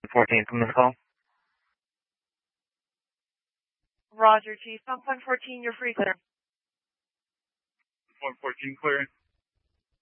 14 from this call. Roger, Chief. On point 14, you're free clear. Point 14 clear.